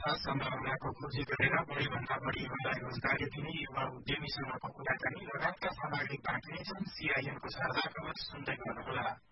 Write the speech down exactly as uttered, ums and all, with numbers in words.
सम्भावनाको खोजी गरेर बढीभन्दा बढी युवालाई रोजगारी दिने युवा उद्यमीसँगको कुराकानी लगायतका सामग्री बाँकी नै छन्। सीआईएनको साझा खबर सुन्दै गर्नुहोला।